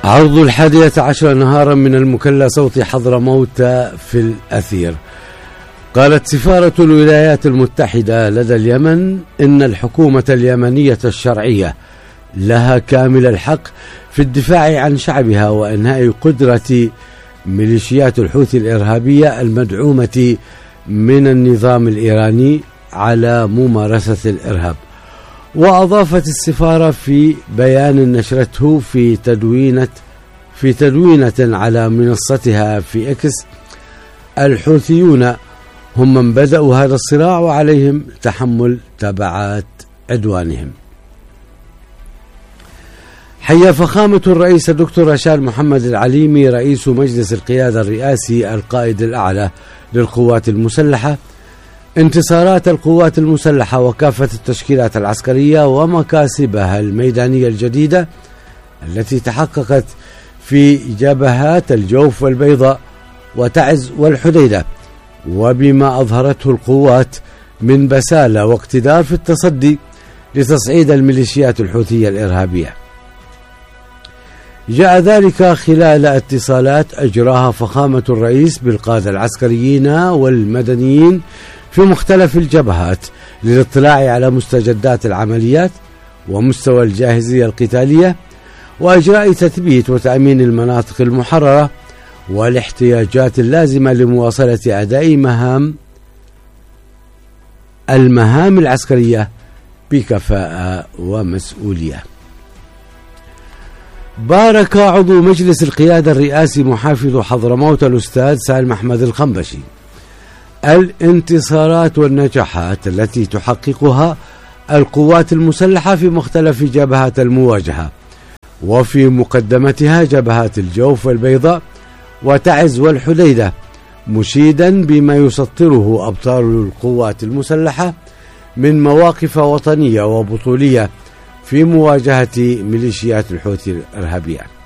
عرض 11 نهارا من المكلا صوت حضرموت في الأثير. قالت سفارة الولايات المتحدة لدى اليمن إن الحكومة اليمنية الشرعية لها كامل الحق في الدفاع عن شعبها وإنهاء قدرة ميليشيات الحوثي الإرهابية المدعومة من النظام الإيراني على ممارسة الإرهاب. وأضافت السفارة في بيان نشرته في تدوينة على منصتها في إكس: الحوثيون هم من بدأوا هذا الصراع وعليهم تحمل تبعات عدوانهم. حيا فخامة الرئيس الدكتور رشاد محمد العليمي رئيس مجلس القيادة الرئاسي القائد الأعلى للقوات المسلحة انتصارات القوات المسلحة وكافة التشكيلات العسكرية ومكاسبها الميدانية الجديدة التي تحققت في جبهات الجوف والبيضاء وتعز والحديدة، وبما أظهرته القوات من بسالة واقتدار في التصدي لتصعيد الميليشيات الحوثية الإرهابية. جاء ذلك خلال اتصالات أجراها فخامة الرئيس بالقادة العسكريين والمدنيين في مختلف الجبهات للاطلاع على مستجدات العمليات ومستوى الجاهزية القتالية وإجراء تثبيت وتأمين المناطق المحررة والاحتياجات اللازمة لمواصلة أداء المهام العسكرية بكفاءة ومسؤولية. بارك عضو مجلس القيادة الرئاسي محافظ حضرموت الأستاذ سالم أحمد الخنبشي الانتصارات والنجاحات التي تحققها القوات المسلحة في مختلف جبهات المواجهة، وفي مقدمتها جبهات الجوف والبيضاء وتعز والحديدة، مشيدا بما يسطره أبطال القوات المسلحة من مواقف وطنية وبطولية في مواجهة ميليشيات الحوثي الإرهابية.